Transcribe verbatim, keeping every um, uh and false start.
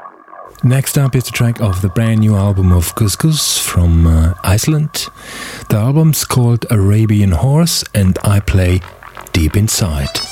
Next up is the track of the brand new album of Couscous from uh, Iceland. The album's called Arabian Horse and I play Deep Inside.